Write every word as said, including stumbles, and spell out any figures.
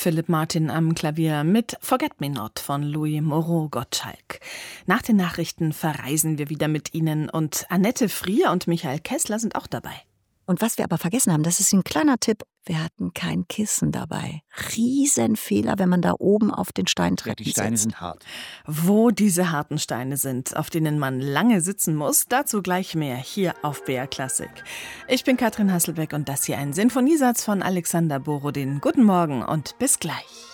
Philipp Martin am Klavier mit Forget Me Not von Louis Moreau-Gottschalk. Nach den Nachrichten verreisen wir wieder mit Ihnen und Annette Frier und Michael Kessler sind auch dabei. Und was wir aber vergessen haben, das ist ein kleiner Tipp, wir hatten kein Kissen dabei. Riesenfehler, wenn man da oben auf den Steintreppen Die Steine sitzt. sind hart. Wo diese harten Steine sind, auf denen man lange sitzen muss, dazu gleich mehr hier auf B R Klassik. Ich bin Katrin Hasselbeck und das hier ein Sinfoniesatz von Alexander Borodin. Guten Morgen und bis gleich.